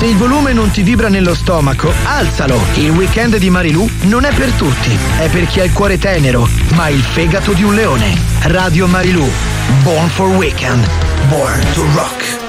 Se il volume non ti vibra nello stomaco, alzalo. Il weekend di Marilù non è per tutti, è per chi ha il cuore tenero, ma il fegato di un leone. Radio Marilù, Born for Weekend, Born to Rock.